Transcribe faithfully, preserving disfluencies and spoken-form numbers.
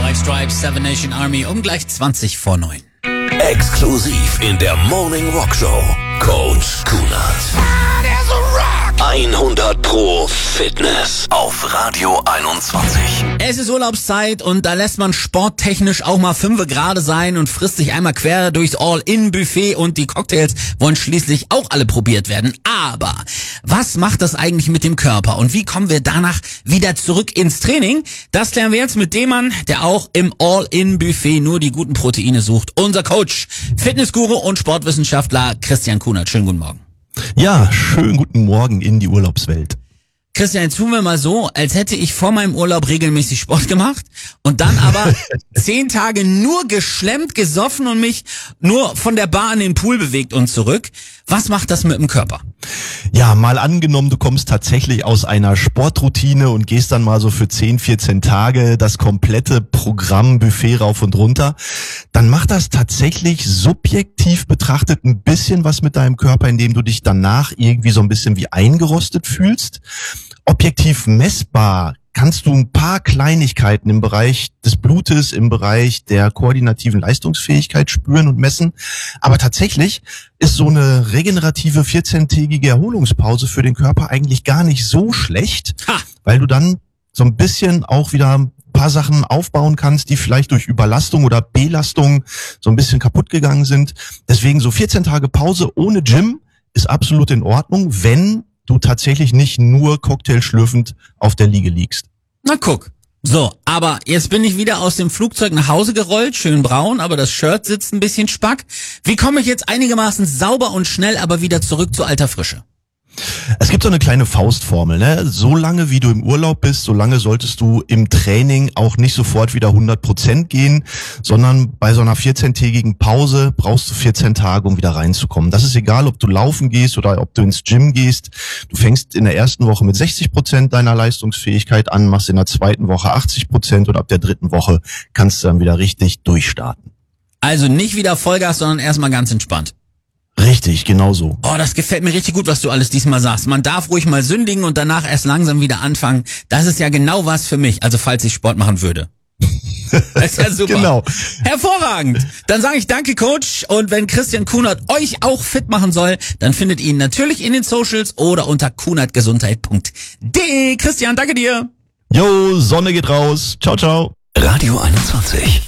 White Stripes, Seven Nation Army um gleich zwanzig vor neun. Exklusiv in der Morning Rock Show. Coach Kunert. hundert Pro Fitness auf Radio einundzwanzig. Es ist Urlaubszeit und da lässt man sporttechnisch auch mal fünfe gerade sein und frisst sich einmal quer durchs All-In-Buffet und die Cocktails wollen schließlich auch alle probiert werden. Aber was macht das eigentlich mit dem Körper und wie kommen wir danach wieder zurück ins Training? Das klären wir jetzt mit dem Mann, der auch im All-In-Buffet nur die guten Proteine sucht. Unser Coach, Fitnessguru und Sportwissenschaftler Christian Kunert. Schönen guten Morgen. Ja, schönen guten Morgen in die Urlaubswelt. Christian, jetzt tun wir mal so, als hätte ich vor meinem Urlaub regelmäßig Sport gemacht und dann aber zehn Tage nur geschlemmt, gesoffen und mich nur von der Bar in den Pool bewegt und zurück. Was macht das mit dem Körper? Ja, mal angenommen, du kommst tatsächlich aus einer Sportroutine und gehst dann mal so für zehn, vierzehn Tage das komplette Programm Buffet rauf und runter, dann macht das tatsächlich subjektiv betrachtet ein bisschen was mit deinem Körper, indem du dich danach irgendwie so ein bisschen wie eingerostet fühlst. Objektiv messbar kannst du ein paar Kleinigkeiten im Bereich des Blutes, im Bereich der koordinativen Leistungsfähigkeit spüren und messen. Aber tatsächlich ist so eine regenerative vierzehntägige Erholungspause für den Körper eigentlich gar nicht so schlecht, ha. weil du dann so ein bisschen auch wieder ein paar Sachen aufbauen kannst, die vielleicht durch Überlastung oder Belastung so ein bisschen kaputt gegangen sind. Deswegen so vierzehn Tage Pause ohne Gym ist absolut in Ordnung, wenn du tatsächlich nicht nur cocktailschlürfend auf der Liege liegst. Na guck. So, aber jetzt bin ich wieder aus dem Flugzeug nach Hause gerollt, schön braun, aber das Shirt sitzt ein bisschen spack. Wie komme ich jetzt einigermaßen sauber und schnell aber wieder zurück zu alter Frische? Es gibt so eine kleine Faustformel, ne? So lange wie du im Urlaub bist, so lange solltest du im Training auch nicht sofort wieder hundert Prozent gehen, sondern bei so einer vierzehntägigen Pause brauchst du vierzehn Tage, um wieder reinzukommen. Das ist egal, ob du laufen gehst oder ob du ins Gym gehst. Du fängst in der ersten Woche mit sechzig Prozent deiner Leistungsfähigkeit an, machst in der zweiten Woche achtzig Prozent und ab der dritten Woche kannst du dann wieder richtig durchstarten. Also nicht wieder Vollgas, sondern erstmal ganz entspannt. Richtig, genau so. Oh, das gefällt mir richtig gut, was du alles diesmal sagst. Man darf ruhig mal sündigen und danach erst langsam wieder anfangen. Das ist ja genau was für mich, also falls ich Sport machen würde. Das ist ja super. Genau. Hervorragend. Dann sage ich danke, Coach. Und wenn Christian Kunert euch auch fit machen soll, dann findet ihr ihn natürlich in den Socials oder unter kunertgesundheit punkt de. Christian, danke dir. Jo, Sonne geht raus. Ciao, ciao. Radio einundzwanzig.